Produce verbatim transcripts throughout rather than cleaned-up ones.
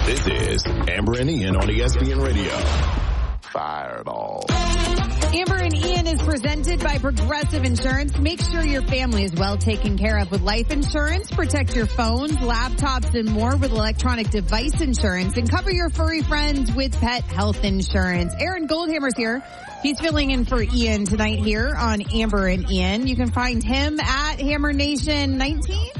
This is Amber and Ian on E S P N Radio. Fireball. Amber and Ian is presented by Progressive Insurance. Make sure your family is well taken care of with life insurance. Protect your phones, laptops, and more with electronic device insurance. And cover your furry friends with pet health insurance. Aaron Goldhammer's here. He's filling in for Ian tonight here on Amber and Ian. You can find him at Hammer Nation nineteen.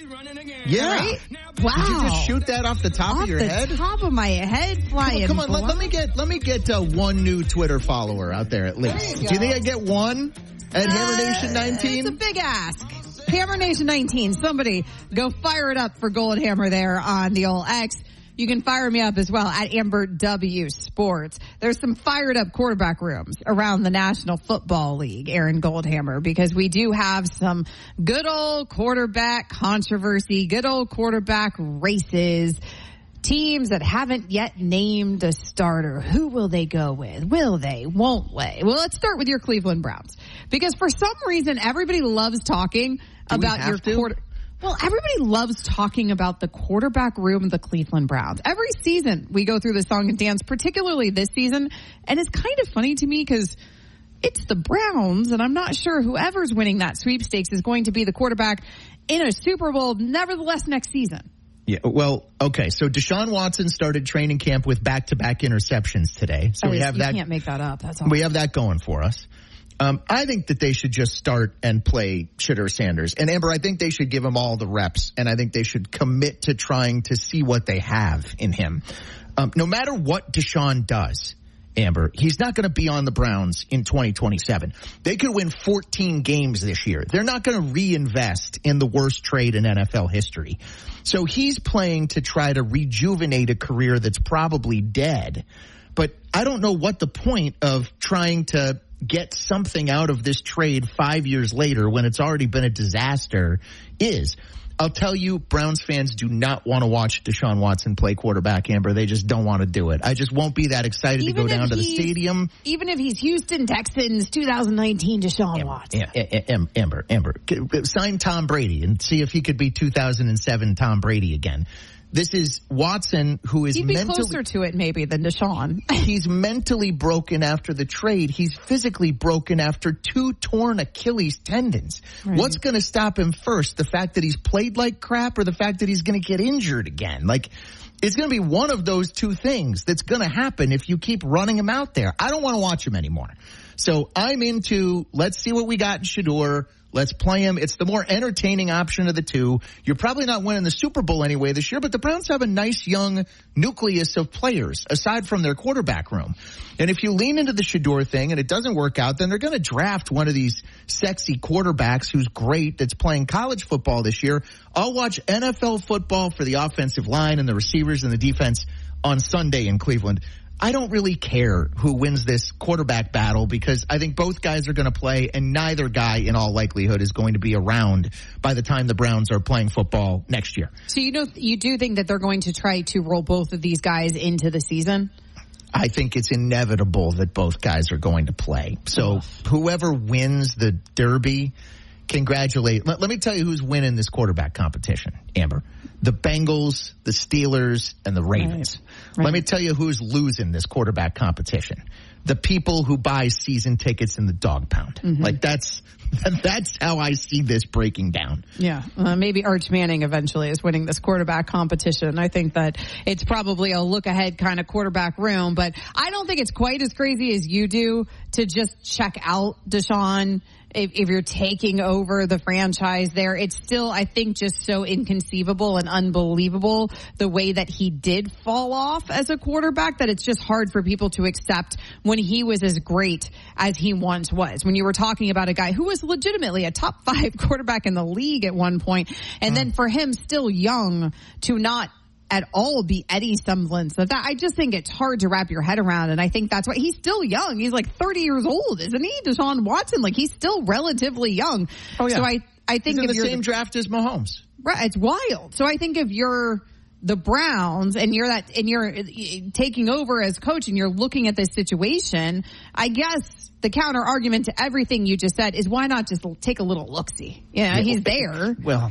Yeah. Right? Wow. Did you just shoot that off the top off of your the head? top of my head, flying. Come on, come on let, let me get let me get uh, one new Twitter follower out there at least. You Do you think I get one at uh, Hammer Nation nineteen? It's a big ask. Hammer Nation nineteen. Somebody go fire it up for Gold Hammer there on the old X. You can fire me up as well at Amber W Sports. There's some fired up quarterback rooms around the National Football League, Aaron Goldhammer, because we do have some good old quarterback controversy, good old quarterback races, teams that haven't yet named a starter. Who will they go with? Will they? Won't they? Well, let's start with your Cleveland Browns, because for some reason everybody loves talking do about your quarter. Well, everybody loves talking about the quarterback room of the Cleveland Browns. Every season we go through the song and dance, particularly this season. And it's kind of funny to me because it's the Browns, and I'm not sure whoever's winning that sweepstakes is going to be the quarterback in a Super Bowl, nevertheless, next season. Yeah, well, okay. So Deshaun Watson started training camp with back-to-back interceptions today. So that we is, have you that. You can't make that up. That's all. We have that going for us. Um, I think that they should just start and play Shedeur Sanders. And Amber, I think they should give him all the reps, and I think they should commit to trying to see what they have in him. Um, no matter what Deshaun does, Amber, he's not going to be on the Browns in twenty twenty-seven. They could win fourteen games this year. They're not going to reinvest in the worst trade in N F L history. So he's playing to try to rejuvenate a career that's probably dead. But I don't know what the point of trying to get something out of this trade five years later when it's already been a disaster is. I'll tell you, Browns fans do not want to watch Deshaun Watson play quarterback, Amber. They just don't want to do it. I just won't be that excited even to go down to the stadium. Even if he's Houston Texans twenty nineteen Deshaun Amber, Watson. Amber, Amber, Amber, sign Tom Brady and see if he could be two thousand seven Tom Brady again. This is Watson, who is He'd be mentally closer to it maybe than Deshaun. He's mentally broken after the trade. He's physically broken after two torn Achilles tendons. Right. What's going to stop him first? The fact that he's played like crap, or the fact that he's going to get injured again? Like, it's going to be one of those two things that's going to happen if you keep running him out there. I don't want to watch him anymore. So I'm into, let's see what we got in Shedeur. Let's play him. It's the more entertaining option of the two. You're probably not winning the Super Bowl anyway this year, but the Browns have a nice young nucleus of players aside from their quarterback room. And if you lean into the Shedeur thing and it doesn't work out, then they're going to draft one of these sexy quarterbacks who's great, that's playing college football this year. I'll watch N F L football for the offensive line and the receivers and the defense on Sunday in Cleveland. I don't really care who wins this quarterback battle, because I think both guys are going to play, and neither guy in all likelihood is going to be around by the time the Browns are playing football next year. So you know, you do think that they're going to try to roll both of these guys into the season? I think it's inevitable that both guys are going to play. So whoever wins the Derby, congratulate. Let, let me tell you who's winning this quarterback competition, Amber. The Bengals, the Steelers, and the Ravens. Right. Right. Let me tell you who's losing this quarterback competition. The people who buy season tickets in the dog pound. Mm-hmm. Like, that's that's how I see this breaking down. Yeah. Uh, maybe Arch Manning eventually is winning this quarterback competition. I think that it's probably a look-ahead kind of quarterback room, but I don't think it's quite as crazy as you do to just check out Deshaun. If, if you're taking over the franchise there, it's still, I think, just so inconceivable and unbelievable the way that he did fall off as a quarterback, that it's just hard for people to accept when he was as great as he once was. When you were talking about a guy who was legitimately a top five quarterback in the league at one point, and mm. then for him still young to not at all be any semblance of that. I just think it's hard to wrap your head around, and I think that's why he's still young. He's like thirty years old, isn't he? Deshaun Watson, like, he's still relatively young. Oh yeah. So I, I think he's in if the you're same draft as Mahomes. Right, it's wild. So I think if you're the Browns and you're that, and you're taking over as coach and you're looking at this situation, I guess the counter argument to everything you just said is, why not just take a little look-see? Yeah, you know, he's there. Well,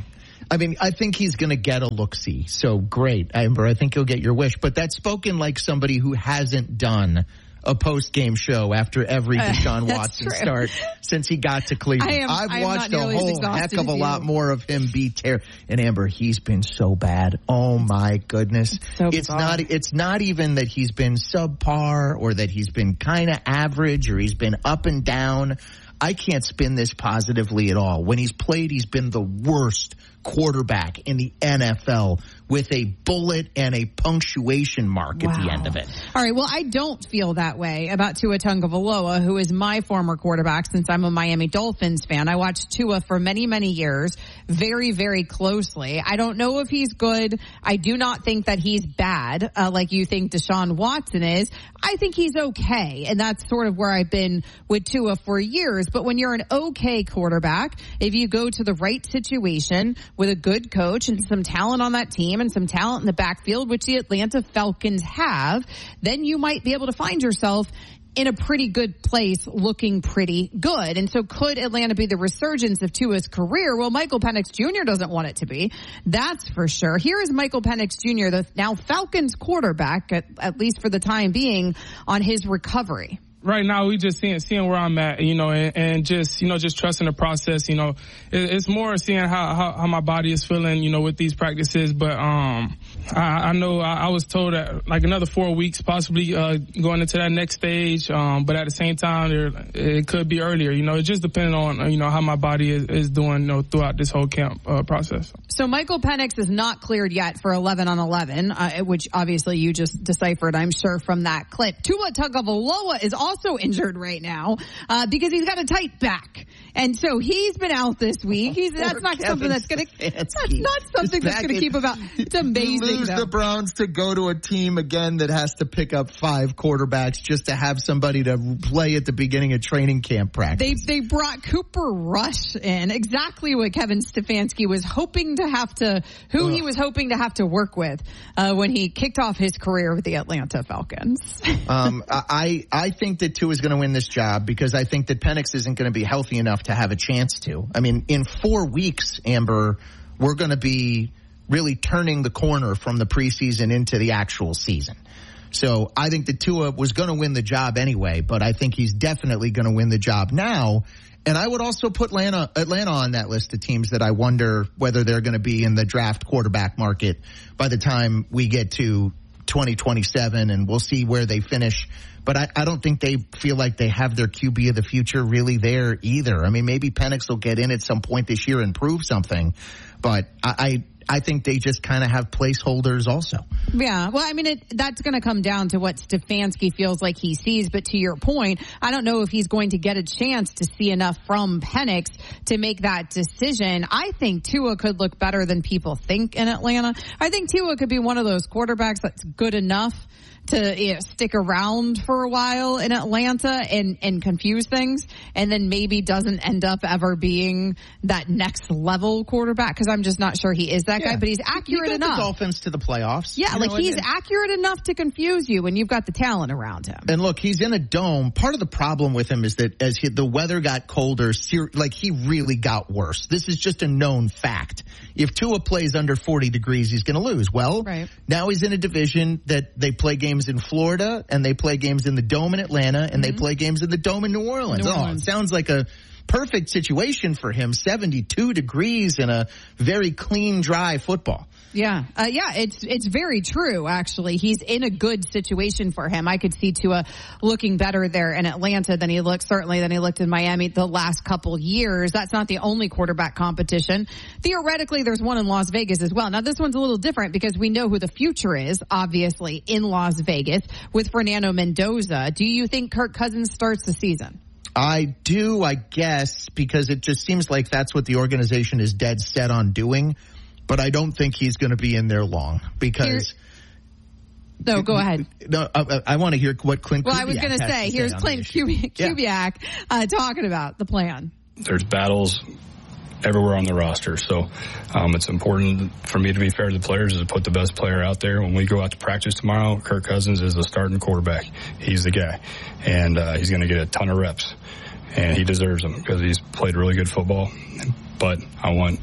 I mean, I think he's going to get a look-see. So great, Amber. I think you'll get your wish. But that's spoken like somebody who hasn't done a post-game show after every Deshaun uh, Watson true. start since he got to Cleveland. I am, I've I am watched not a whole heck of a lot more of him be terrible. And Amber, he's been so bad. Oh my goodness. It's, so it's not it's not even that he's been subpar or that he's been kind of average or he's been up and down. I can't spin this positively at all. When he's played, he's been the worst quarterback in the N F L with a bullet and a punctuation mark wow. at the end of it. All right, well, I don't feel that way about Tua Tagovailoa, who is my former quarterback since I'm a Miami Dolphins fan. I watched Tua for many, many years, very, very closely. I don't know if he's good. I do not think that he's bad, uh, like you think Deshaun Watson is. I think he's okay, and that's sort of where I've been with Tua for years. But when you're an okay quarterback, if you go to the right situation with a good coach and some talent on that team and some talent in the backfield, which the Atlanta Falcons have, then you might be able to find yourself in a pretty good place, looking pretty good. And so could Atlanta be the resurgence of Tua's career? Well, Michael Penix Junior doesn't want it to be. That's for sure. Here is Michael Penix Junior, the now Falcons quarterback, at, at least for the time being, on his recovery. Right now, we just seeing seeing where I'm at, you know, and, and just you know just trusting the process. You know, it, it's more seeing how, how how my body is feeling, you know, with these practices. But um, I, I know I, I was told that like another four weeks, possibly uh, going into that next stage. Um, but at the same time, there, it could be earlier. You know, it just depending on you know how my body is, is doing, you know, throughout this whole camp uh, process. So Michael Penix is not cleared yet for eleven on eleven, uh, which obviously you just deciphered, I'm sure, from that clip. Tua Tagovailoa is also also injured right now uh, because he's got a tight back, and so he's been out this week. He's that's not Kevin something that's going to that's not something that's going to keep him out. It's amazing. You lose though. the Browns to go to a team again that has to pick up five quarterbacks just to have somebody to play at the beginning of training camp practice. They they brought Cooper Rush in, exactly what Kevin Stefanski was hoping to have to, who Ugh. he was hoping to have to work with uh, when he kicked off his career with the Atlanta Falcons. um, I I think that Tua is going to win this job because I think that Penix isn't going to be healthy enough to have a chance to. I mean, in four weeks, Amber, we're going to be really turning the corner from the preseason into the actual season. So I think that Tua was going to win the job anyway, but I think he's definitely going to win the job now. And I would also put Atlanta, Atlanta on that list of teams that I wonder whether they're going to be in the draft quarterback market by the time we get to twenty twenty-seven, and we'll see where they finish. But I, I don't think they feel like they have their Q B of the future really there either. I mean, maybe Penix will get in at some point this year and prove something, but I, I I think they just kind of have placeholders also. Yeah, well, I mean, it, that's going to come down to what Stefanski feels like he sees. But to your point, I don't know if he's going to get a chance to see enough from Penix to make that decision. I think Tua could look better than people think in Atlanta. I think Tua could be one of those quarterbacks that's good enough to you know, stick around for a while in Atlanta and, and confuse things, and then maybe doesn't end up ever being that next level quarterback, because I'm just not sure he is that yeah. guy, but he's accurate he got enough. The Dolphins to the playoffs. Yeah, like know, he's and, accurate enough to confuse you when you've got the talent around him. And look, he's in a dome. Part of the problem with him is that as he, the weather got colder, ser- like he really got worse. This is just a known fact. If Tua plays under forty degrees, he's going to lose. Well, right. Now he's in a division that they play games in Florida, and they play games in the Dome in Atlanta, and mm-hmm. they play games in the Dome in New Orleans. New Orleans. Oh, it sounds like a perfect situation for him. seventy-two degrees and a very clean, dry football. Yeah, uh, yeah, it's it's very true. Actually, he's in a good situation for him. I could see Tua looking better there in Atlanta than he looked certainly than he looked in Miami the last couple years. That's not the only quarterback competition. Theoretically, there's one in Las Vegas as well. Now, this one's a little different because we know who the future is, obviously, in Las Vegas with Fernando Mendoza. Do you think Kirk Cousins starts the season? I do, I guess, because it just seems like that's what the organization is dead set on doing. But I don't think he's going to be in there long because. Here, no, go ahead. No, I, I want to hear what Clint. Well, Kubiak I was going to say, here's Clint Kubiak, yeah. Kubiak uh, talking about the plan. There's battles everywhere on the roster, so um, it's important for me to be fair to the players is to put the best player out there. When we go out to practice tomorrow, Kirk Cousins is the starting quarterback. He's the guy, and uh, he's going to get a ton of reps, and he deserves them because he's played really good football. But I want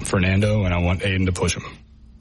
Fernando, and I want Aiden to push him.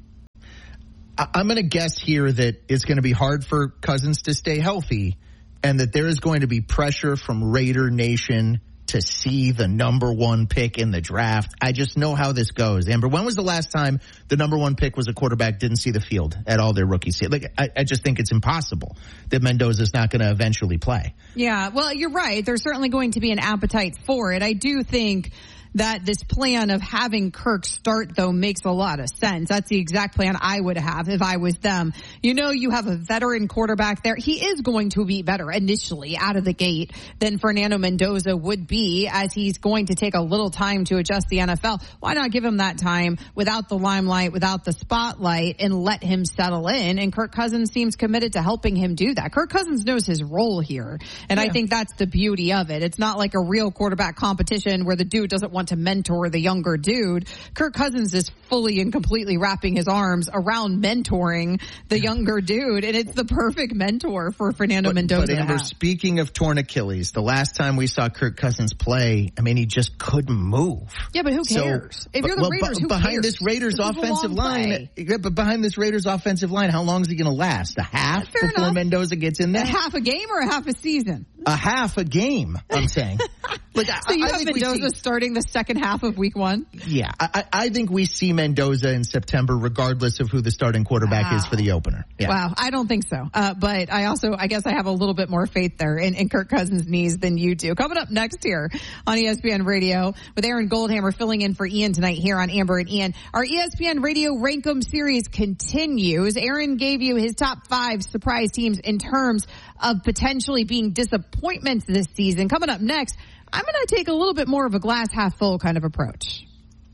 I'm going to guess here that it's going to be hard for Cousins to stay healthy, and that there is going to be pressure from Raider Nation to see the number one pick in the draft. I just know how this goes. Amber, when was the last time the number one pick was a quarterback didn't see the field at all their rookie season? Like, I, I just think it's impossible that Mendoza's not going to eventually play. Yeah, well, you're right. There's certainly going to be an appetite for it. I do think that this plan of having Kirk start, though, makes a lot of sense. That's the exact plan I would have if I was them. You know, you have a veteran quarterback there. He is going to be better initially out of the gate than Fernando Mendoza would be, as he's going to take a little time to adjust the N F L. Why not give him that time without the limelight, without the spotlight, and let him settle in? And Kirk Cousins seems committed to helping him do that. Kirk Cousins knows his role here, and yeah. I think that's the beauty of it. It's not like a real quarterback competition where the dude doesn't want to mentor the younger dude. Kirk Cousins is fully and completely wrapping his arms around mentoring the younger dude, and it's the perfect mentor for Fernando but, Mendoza. But Amber, speaking of torn Achilles, the last time we saw Kirk Cousins play, I mean, he just couldn't move. Yeah, but who cares? So, if you're the well, Raiders, who behind cares? this Raiders this offensive line, yeah, but behind this Raiders offensive line, how long is he going to last? A half Fair before enough. Mendoza gets in there? A half a game or a half a season? A half a game, I'm saying. Like, so you I, have I Mendoza see, starting the second half of week one? Yeah, I, I think we see Mendoza in September regardless of who the starting quarterback wow. is for the opener. Yeah. Wow, I don't think so. Uh, but I also, I guess I have a little bit more faith there in, in Kirk Cousins' knees than you do. Coming up next here on E S P N Radio with Aaron Goldhammer filling in for Ian tonight here on Amber and Ian. Our E S P N Radio Rank 'em series continues. Aaron gave you his top five surprise teams in terms of potentially being disappointments this season. Coming up next, I'm going to take a little bit more of a glass half full kind of approach.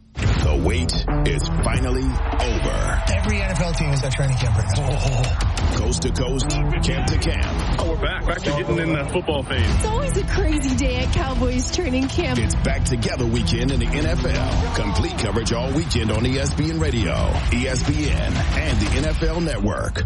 The wait is finally over. Every N F L team is at training camp right now. Oh. Coast to coast, camp to camp. Oh, we're back. Back to getting in the football phase. It's always a crazy day at Cowboys training camp. It's back together weekend in the N F L. Complete coverage all weekend on E S P N Radio, E S P N, and the N F L Network.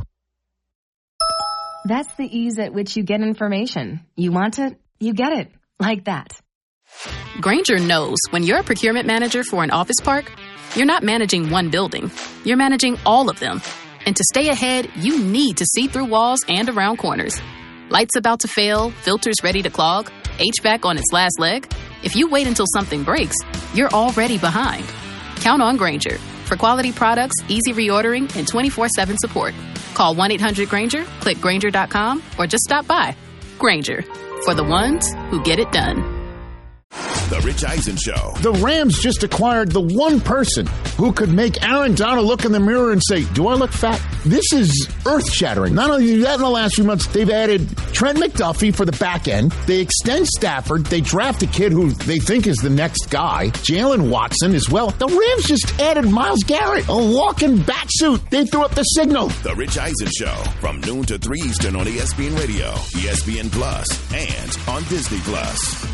That's the ease at which you get information. You want it, you get it. Like that. Grainger knows when you're a procurement manager for an office park, you're not managing one building. You're managing all of them. And to stay ahead, you need to see through walls and around corners. Lights about to fail, filters ready to clog, H V A C on its last leg. If you wait until something breaks, you're already behind. Count on Grainger for quality products, easy reordering, and twenty-four seven support. Call one eight hundred Grainger, click Grainger dot com, or just stop by. Grainger, for the ones who get it done. The Rich Eisen Show. The Rams just acquired the one person who could make Aaron Donald look in the mirror and say, do I look fat? This is earth-shattering. Not only that, in the last few months, they've added Trent McDuffie for the back end. They extend Stafford. They draft a kid who they think is the next guy, Jalen Watson, as well. The Rams just added Myles Garrett, a walking bat suit. They threw up the signal. The Rich Eisen Show, from noon to three Eastern on E S P N Radio, E S P N Plus, and on Disney Plus.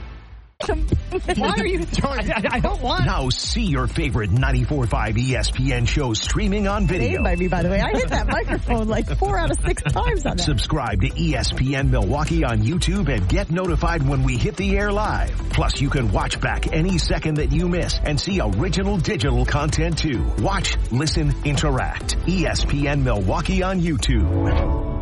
Why are you? I, I don't want. Now see your favorite ninety-four point five E S P N show streaming on video. By me, by the way, I hit that microphone like four out of six times on that. Subscribe to E S P N Milwaukee on YouTube and get notified when we hit the air live. Plus, you can watch back any second that you miss and see original digital content too. Watch, listen, interact. E S P N Milwaukee on YouTube.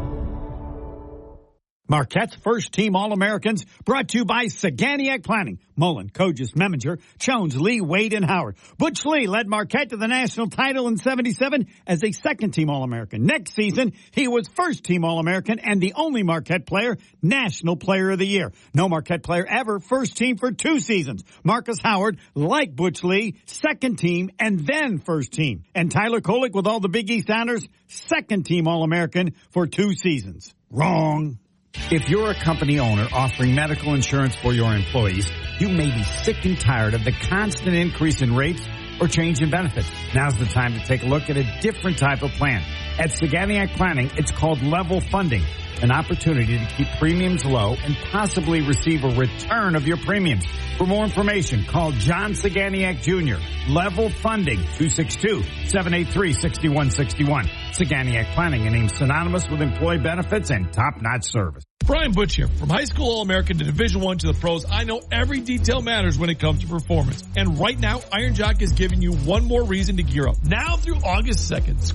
Marquette's first team All-Americans brought to you by Saganiac Planning. Mullen, Kogis, Meminger, Jones, Lee, Wade, and Howard. Butch Lee led Marquette to the national title in seventy-seven as a second team All-American. Next season, he was first team All-American and the only Marquette player, National Player of the Year. No Marquette player ever first team for two seasons. Marcus Howard, like Butch Lee, second team and then first team. And Tyler Kolek with all the Big East honors, second team All-American for two seasons. Wrong. If you're a company owner offering medical insurance for your employees, you may be sick and tired of the constant increase in rates or change in benefits. Now's the time to take a look at a different type of plan. At Saganiac Planning, it's called level funding, an opportunity to keep premiums low and possibly receive a return of your premiums. For more information, call John Saganiac Junior Level Funding, two six two, seven eight three, six one six one. Saganiac Planning, a name synonymous with employee benefits and top-notch service. Brian Butch here. From high school All-American to Division One to the pros, I know every detail matters when it comes to performance. And right now, Iron Jock is giving you one more reason to gear up. Now through August second,